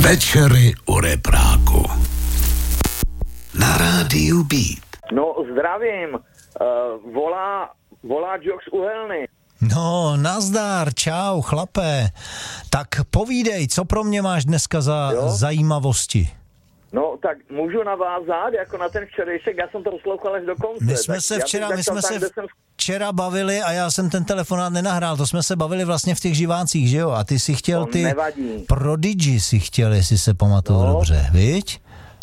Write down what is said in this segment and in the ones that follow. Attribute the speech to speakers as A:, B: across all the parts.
A: Večery u repráku. Na rádiu Beat.
B: No, zdravím. Volá Jokes Uhelný.
C: No, nazdar, čau, chlape. Tak povídej, co pro mě máš dneska za zajímavosti?
B: No, tak můžu navázat jako na ten včerejšek, já jsem to poslouchal až do konce.
C: My jsme se včera bavili a já jsem ten telefonát nenahrál, to jsme se bavili vlastně v těch živácích, že jo? A ty si chtěl Prodigy si chtěl, jestli se pamatuju dobře, viď?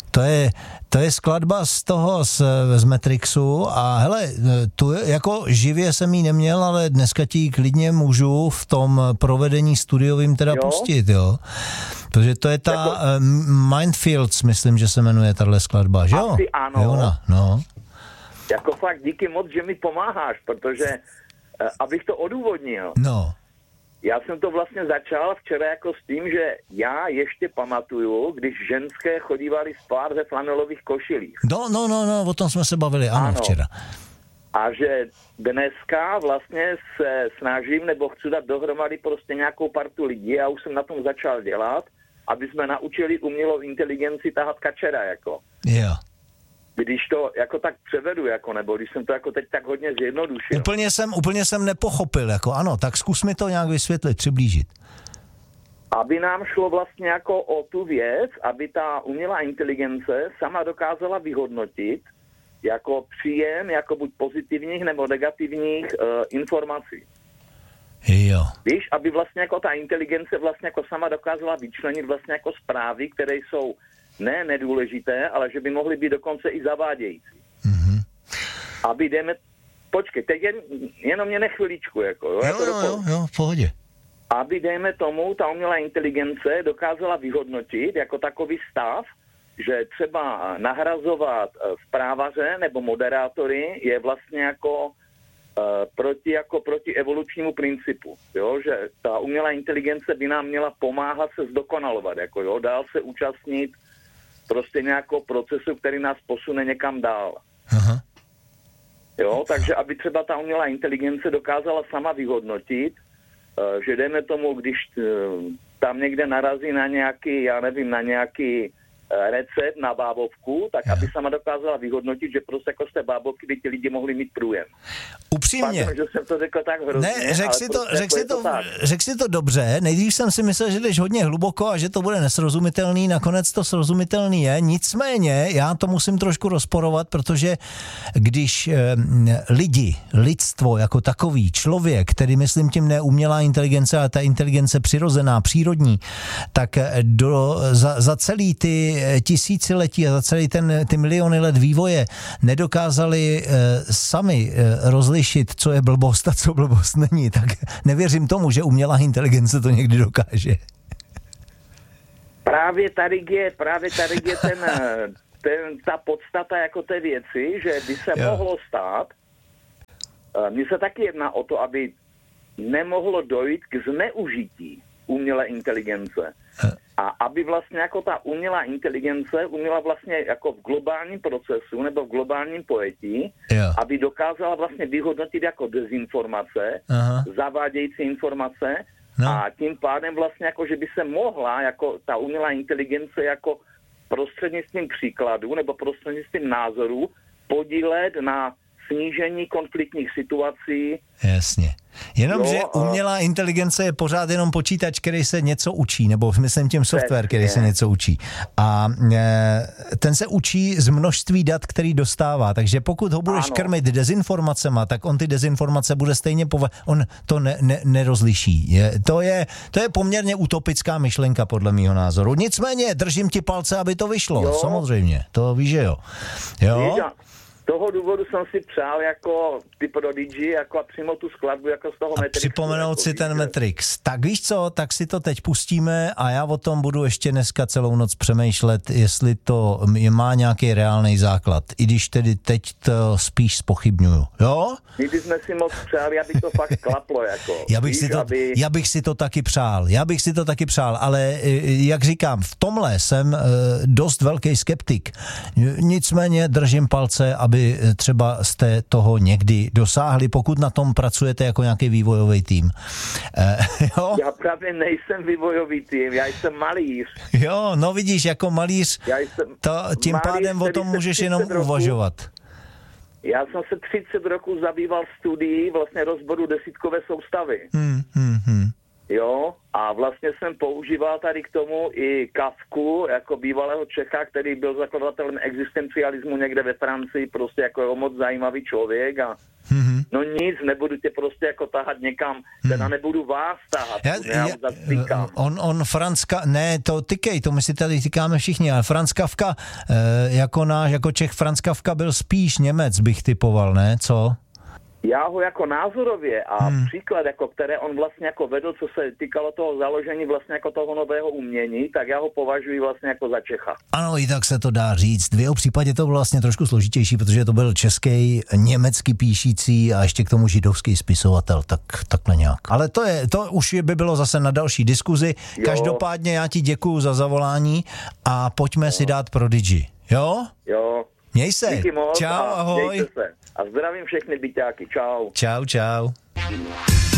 C: To je skladba z toho, z Matrixu a hele, tu jako živě jsem jí neměl, ale dneska ti klidně můžu v tom provedení studiovým teda pustit, jo. Protože to je ta jako, Mindfields, myslím, že se jmenuje tahle skladba, že jo?
B: Asi ano.
C: Jo, no.
B: Jako fakt díky moc, že mi pomáháš, protože abych to odůvodnil.
C: No.
B: Já jsem to vlastně začal včera jako s tím, že já ještě pamatuju, když ženské chodívaly spát ve flanelových košilích.
C: No, o tom jsme se bavili, ano. Včera.
B: A že dneska vlastně se snažím, nebo chci dát dohromady prostě nějakou partu lidí, já už jsem na tom začal dělat, aby jsme naučili umělou inteligenci tahat kačera, jako.
C: Jo.
B: Když to jako tak převedu, jako, nebo když jsem to jako teď tak hodně zjednodušil.
C: Úplně jsem nepochopil, jako ano, tak zkus mi to nějak vysvětlit, přiblížit.
B: Aby nám šlo vlastně jako o tu věc, aby ta umělá inteligence sama dokázala vyhodnotit jako příjem, jako buď pozitivních nebo negativních informací.
C: Jo.
B: Víš, aby vlastně jako ta inteligence vlastně jako sama dokázala vyčlenit vlastně jako zprávy, které jsou ne nedůležité, ale že by mohly být dokonce i zavádějící.
C: Mm-hmm.
B: Aby jdeme... Počkej, teď jenom mě chviličku, jako.
C: Jo, v pohodě.
B: Aby, dejme tomu, ta umělá inteligence dokázala vyhodnotit jako takový stav, že třeba nahrazovat zprávaře nebo moderátory je vlastně jako proti evolučnímu principu, jo? Že ta umělá inteligence by nám měla pomáhat se zdokonalovat, jako jo, dál se účastnit prostě nějakého procesu, který nás posune někam dál.
C: Aha.
B: Jo, takže aby třeba ta umělá inteligence dokázala sama vyhodnotit, že dejme tomu, když tam někde narazí na nějaký, já nevím, na nějaký recept na bábovku, tak aby sama dokázala vyhodnotit, že prostě jako z té bábovky by ti lidi mohli mít průjem.
C: Upřímně.
B: Pardon, že jsem to řekl tak hrozně.
C: Ne, řek si to dobře. Nejdřív jsem si myslel, že jdeš hodně hluboko a že to bude nesrozumitelný, nakonec to srozumitelný je. Nicméně, já to musím trošku rozporovat, protože když lidstvo jako takový, člověk, který myslím tím ne umělá inteligence, ale ta inteligence přirozená, přírodní, tak za celý ty tisíciletí a za celý ty miliony let vývoje nedokázali sami rozlišit, co je blbost a co blbost není, tak nevěřím tomu, že umělá inteligence to někdy dokáže.
B: Právě tady je ta podstata jako té věci, že by se mohlo stát, mně se taky jedná o to, aby nemohlo dojít k zneužití umělé inteligence. A aby vlastně jako ta umělá inteligence uměla vlastně jako v globálním procesu nebo v globálním pojetí, aby dokázala vlastně vyhodnotit jako dezinformace, zavádějící informace a tím pádem vlastně jako, že by se mohla jako ta umělá inteligence jako prostřednictvím příkladů nebo prostřednictvím názorů podílet na snížení konfliktních situací.
C: Jasně. Jenomže umělá inteligence je pořád jenom počítač, který se něco učí, nebo myslím tím software, který se něco učí. A ten se učí z množství dat, který dostává. Takže pokud ho budeš krmit dezinformacema, tak on ty dezinformace bude stejně on to nerozliší. To je poměrně utopická myšlenka podle mýho názoru. Nicméně držím ti palce, aby to vyšlo. Samozřejmě. To víš, že jo.
B: Toho důvodu jsem si přál jako ty Prodigy, jako a přímo tu skladbu jako z toho Matrixu.
C: Připomenout si ten Matrix. Tak víš co, tak si to teď pustíme a já o tom budu ještě dneska celou noc přemýšlet, jestli to má nějaký reálný základ. I když tedy teď to spíš zpochybňuju. Jo?
B: Kdyby jsme si moc přáli, aby to fakt klaplo. Jako.
C: Já bych si to taky přál, ale jak říkám, v tomhle jsem dost velký skeptik. Nicméně držím palce, aby jestli třeba jste toho někdy dosáhli, pokud na tom pracujete jako nějaký vývojový tým. Jo?
B: Já právě nejsem vývojový tým, já jsem malíř.
C: Jo, no vidíš, jako malíř, tím malíř, pádem o tom můžeš jenom uvažovat.
B: Já jsem se 30 roků zabýval studií vlastně rozboru desítkové soustavy. Jo, a vlastně jsem používal tady k tomu i Kafku, jako bývalého Čecha, který byl zakladatelem existencialismu někde ve Francii, prostě jako moc zajímavý člověk a no nic, nebudu tě prostě jako tahat někam, teda nebudu vás tahat,
C: on Franzka, ne, to tykej, to my si tady tykáme všichni, ale Franz Kafka, jako Čech, Franz Kafka byl spíš Němec, bych typoval, ne, co?
B: Já ho jako názorově a příklad, jako které on vlastně jako vedl, co se týkalo toho založení vlastně jako toho nového umění, tak já ho považuji vlastně jako za Čecha.
C: Ano, i tak se to dá říct. V jeho případě to bylo vlastně trošku složitější, protože to byl český, německy píšící a ještě k tomu židovský spisovatel, takhle nějak. Ale to už by bylo zase na další diskuzi. Jo. Každopádně já ti děkuju za zavolání a pojďme si dát Prodigy. Jo?
B: Jo.
C: Měj se.
B: Díky moc.
C: Čau, ahoj.
B: Mějte se. A zdravím všechny byťáky. Čau.
C: Čau.